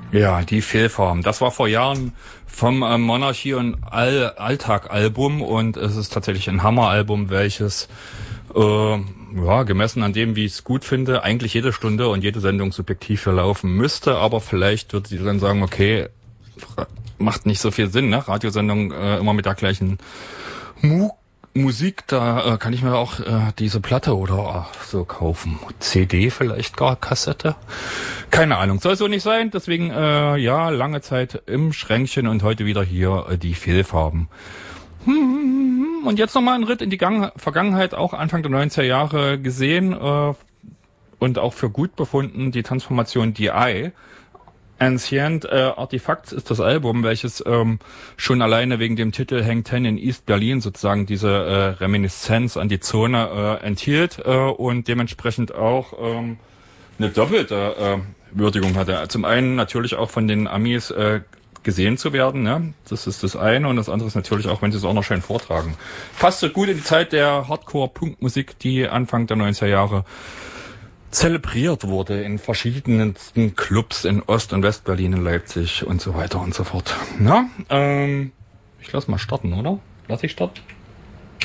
Ja, die Fehlfarben. Das war vor Jahren vom Monarchie und Alltag-Album und es ist tatsächlich ein Hammeralbum, welches gemessen an dem, wie ich es gut finde, eigentlich jede Stunde und jede Sendung subjektiv verlaufen müsste, aber vielleicht würde sie dann sagen, okay, macht nicht so viel Sinn, ne? Radiosendung immer mit der gleichen Musik, da kann ich mir auch diese Platte oder so kaufen. CD vielleicht gar, Kassette. Keine Ahnung, soll so nicht sein. Deswegen, lange Zeit im Schränkchen und heute wieder hier die Fehlfarben. Und jetzt nochmal ein Ritt in die Vergangenheit, auch Anfang der 90er Jahre gesehen und auch für gut befunden, die Transformation DI. Ancient Artifacts ist das Album, welches schon alleine wegen dem Titel Hang Ten in East Berlin sozusagen diese Reminiszenz an die Zone enthielt und dementsprechend auch eine doppelte Würdigung hatte. Zum einen natürlich auch von den Amis gesehen zu werden, ne? Das ist das eine, und das andere ist natürlich auch, wenn sie es auch noch schön vortragen. Passt so gut in die Zeit der Hardcore-Punkmusik, die Anfang der 90er Jahre zelebriert wurde in verschiedensten Clubs in Ost- und West-Berlin, in Leipzig und so weiter und so fort. Na, ich lass mal starten, oder? Lass ich starten?